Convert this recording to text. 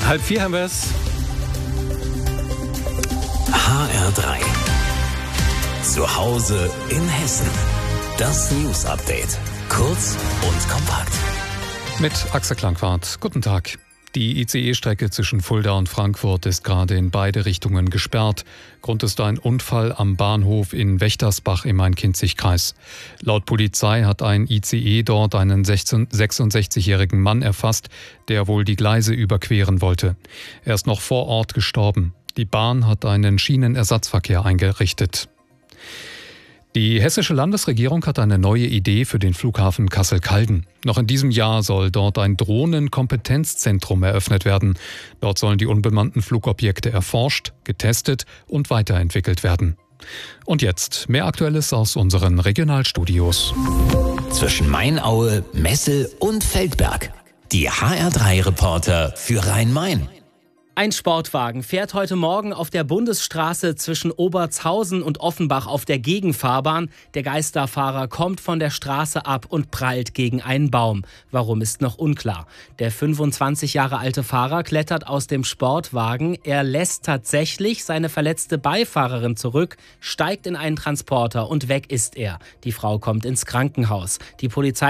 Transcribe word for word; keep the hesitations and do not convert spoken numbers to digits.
Halb vier haben wir es. H R drei. Zu Hause in Hessen. Das News Update. Kurz und kompakt. Mit Axel Klangwart. Guten Tag. Die I C E-Strecke zwischen Fulda und Frankfurt ist gerade in beide Richtungen gesperrt. Grund ist ein Unfall am Bahnhof in Wächtersbach im Main-Kinzig-Kreis. Laut Polizei hat ein I C E dort einen sechsundsechzigjährigen Mann erfasst, der wohl die Gleise überqueren wollte. Er ist noch vor Ort gestorben. Die Bahn hat einen Schienenersatzverkehr eingerichtet. Die hessische Landesregierung hat eine neue Idee für den Flughafen Kassel-Calden. Noch in diesem Jahr soll dort ein Drohnenkompetenzzentrum eröffnet werden. Dort sollen die unbemannten Flugobjekte erforscht, getestet und weiterentwickelt werden. Und jetzt mehr Aktuelles aus unseren Regionalstudios. Zwischen Mainaue, Messel und Feldberg. Die H R drei Reporter für Rhein-Main. Ein Sportwagen fährt heute Morgen auf der Bundesstraße zwischen Obertshausen und Offenbach auf der Gegenfahrbahn. Der Geisterfahrer kommt von der Straße ab und prallt gegen einen Baum. Warum ist noch unklar. Der fünfundzwanzig Jahre alte Fahrer klettert aus dem Sportwagen. Er lässt tatsächlich seine verletzte Beifahrerin zurück, steigt in einen Transporter und weg ist er. Die Frau kommt ins Krankenhaus. Die Polizei